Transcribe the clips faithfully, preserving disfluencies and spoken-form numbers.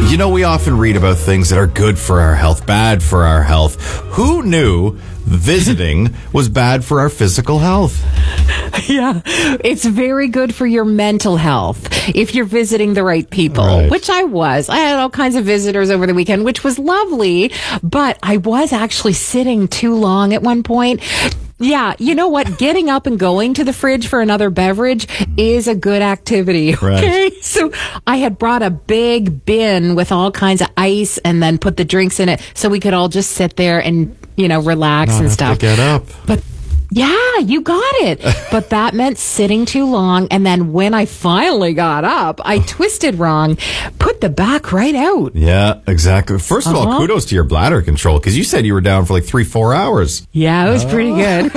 You know, we often read about things that are good for our health, bad for our health. Who knew visiting was bad for our physical health? Yeah, it's very good for your mental health if you're visiting the right people, Right. which I was. I had all kinds of visitors over the weekend, which was lovely, but I was actually sitting too long at one point. Yeah, you know what? Getting up and going to the fridge for another beverage is a good activity. Okay. Right. So I had brought a big bin with all kinds of ice and then put the drinks in it so we could all just sit there and, you know, relax Not and have stuff. to get up. But yeah, you got it. But that meant sitting too long. And then when I finally got up, I twisted wrong, put the back right out. Yeah, exactly. First of all, Uh-huh. kudos to your bladder control, because you said you were down for like three, four hours. Yeah, it was pretty good.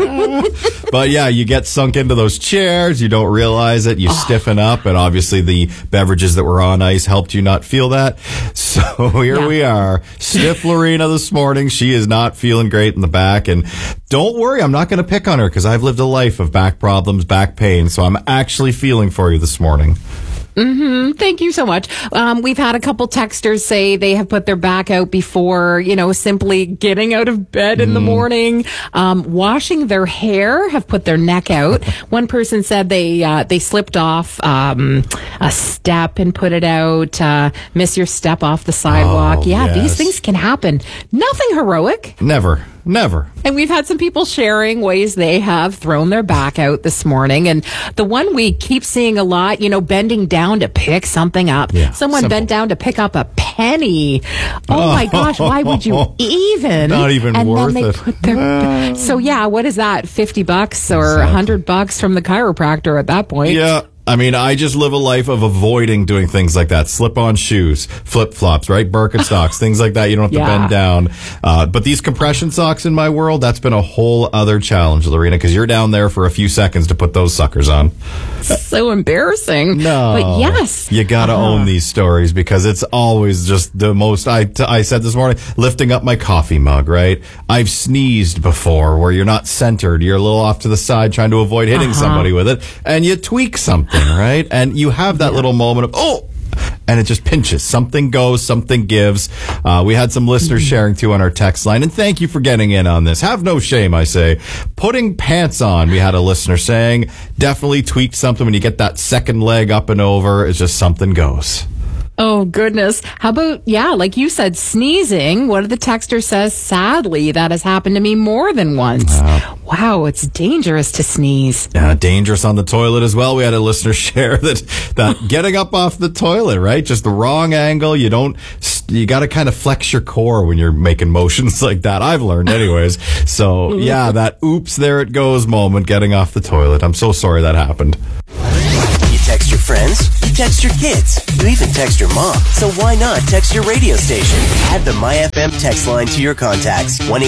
But yeah, you get sunk into those chairs, you don't realize it, you Oh. stiffen up, and obviously the beverages that were on ice helped you not feel that. So here Yeah. we are. Stiff Lorena this morning. She is not feeling great in the back. And don't worry, I'm not going to pick on her because I've lived a life of back problems, back pain. So I'm actually feeling for you this morning. Mm-hmm. Thank you so much. Um, we've had a couple texters say they have put their back out before, you know, simply getting out of bed in the morning, um, washing their hair, have put their neck out. One person said they uh, they slipped off um, a step and put it out. Uh, miss your step off the sidewalk. Oh, yeah, yes. these things can happen. Nothing heroic. Never. Never. And we've had some people sharing ways they have thrown their back out this morning. And the one we keep seeing a lot, you know, bending down to pick something up. Yeah, Someone simple. bent down to pick up a penny. Oh my gosh, why would you even? Not even and worth then they it. Put their, so yeah, what is that? fifty bucks or Exactly. one hundred bucks from the chiropractor at that point? Yeah. I mean, I just live a life of avoiding doing things like that. Slip-on shoes, flip-flops, right? Birkenstocks, things like that. You don't have to Yeah. bend down. Uh, but these compression socks in my world, that's been a whole other challenge, Lorena, because you're down there for a few seconds to put those suckers on. So embarrassing. No. But yes. You got to Uh-huh. own these stories because it's always just the most. I, t- I said this morning, lifting up my coffee mug, right? I've sneezed before where you're not centered. You're a little off to the side trying to avoid hitting Uh-huh. somebody with it, and you tweak something, right? And you have that little moment of, oh, and it just pinches. Something goes, something gives. Uh, we had some listeners sharing too on our text line, and thank you for getting in on this. Have no shame, I say. Putting pants on, we had a listener saying, definitely tweaked something when you get that second leg up and over. It's just something goes. Oh, goodness. How about, yeah, like you said, sneezing. One of the texters says, sadly, that has happened to me more than once. Wow. Wow, it's dangerous to sneeze. Uh, dangerous on the toilet as well. We had a listener share that, that getting up off the toilet, right? Just the wrong angle. You don't, you got to kind of flex your core when you're making motions like that. I've learned anyways. So yeah, that oops, there it goes moment getting off the toilet. I'm so sorry that happened. You text your friends, you text your kids, you even text your mom. So why not text your radio station? Add the MyFM text line to your contacts. one